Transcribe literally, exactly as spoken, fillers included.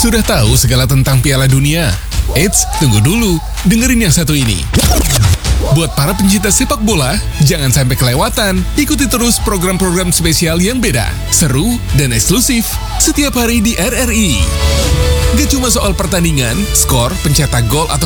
Sudah tahu segala tentang Piala Dunia? Eits, tunggu dulu. Dengerin yang satu ini. Buat para pencinta sepak bola, jangan sampai kelewatan. Ikuti terus program-program spesial yang beda, seru, dan eksklusif setiap hari di R R I. Gak cuma soal pertandingan, skor, pencetak gol, atau